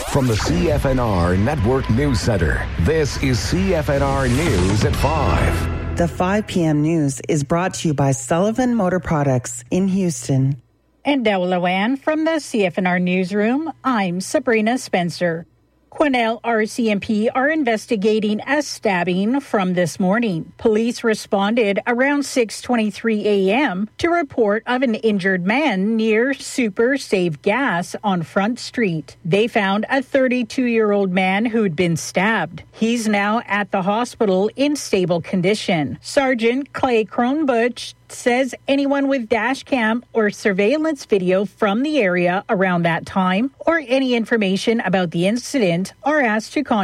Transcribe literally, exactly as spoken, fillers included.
From the C F N R Network News Center, this is C F N R News at five. The five p.m. news is brought to you by Sullivan Motor Products in Houston. And Dell Loan from the C F N R Newsroom, I'm Sabrina Spencer. Quesnel R C M P are investigating a stabbing from this morning. Police responded around six twenty-three a.m. to report of an injured man near Super Save Gas on Front Street. They found a thirty-two-year-old man who'd been stabbed. He's now at the hospital in stable condition. Sergeant Clay Kronbuch says anyone with dash cam or surveillance video from the area around that time or any information about the incident are asked to contact